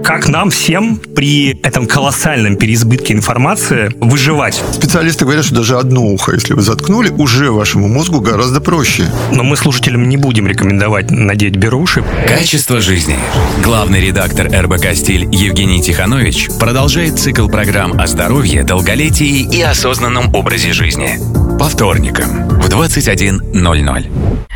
Как нам всем при этом колоссальном переизбытке информации выживать? Специалисты говорят, что даже одно ухо, если вы заткнули, уже вашему мозгу гораздо проще. Но мы слушателям не будем рекомендовать надеть беруши. Качество жизни. Главный редактор РБК «Стиль» Евгений Тиханович продолжает цикл программ о здоровье, долголетии и осознанном образе жизни. По вторникам в 21:00.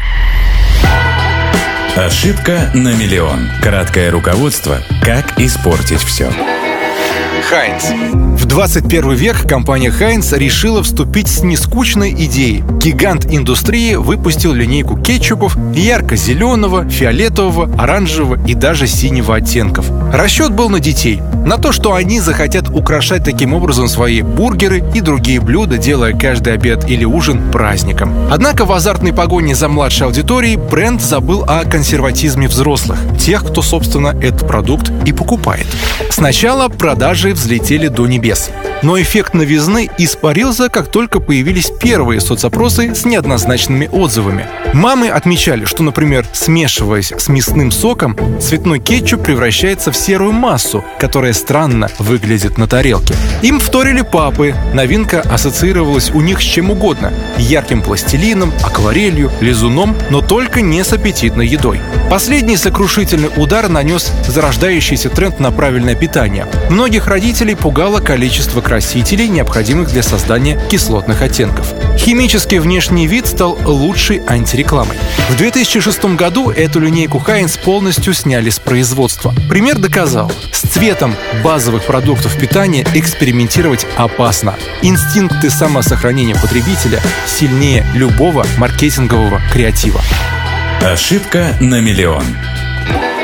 Ошибка на миллион. Краткое руководство «Как испортить все». Хайнц. В 21 век компания Хайнц решила вступить с нескучной идеей. Гигант индустрии выпустил линейку кетчупов ярко-зеленого, фиолетового, оранжевого и даже синего оттенков. Расчет был на детей. На то, что они захотят украшать таким образом свои бургеры и другие блюда, делая каждый обед или ужин праздником. Однако в азартной погоне за младшей аудиторией бренд забыл о консерватизме взрослых, тех, кто, собственно, этот продукт и покупает. Сначала продажи взлетели до небес. Но эффект новизны испарился, как только появились первые соцопросы с неоднозначными отзывами. Мамы отмечали, что, например, смешиваясь с мясным соком, цветной кетчуп превращается в серую массу, которая странно выглядит на тарелке. Им вторили папы. Новинка ассоциировалась у них с чем угодно – ярким пластилином, акварелью, лизуном, но только не с аппетитной едой. Последний сокрушительный удар нанес зарождающийся тренд на правильное питание. Многих родителей пугало количество красителей, необходимых для создания кислотных оттенков. Химический внешний вид стал лучшей антирекламой. В 2006 году эту линейку Хайнц полностью сняли с производства. Пример доказал, с цветом базовых продуктов питания экспериментировать опасно. Инстинкты самосохранения потребителя сильнее любого маркетингового креатива. Ошибка на миллион.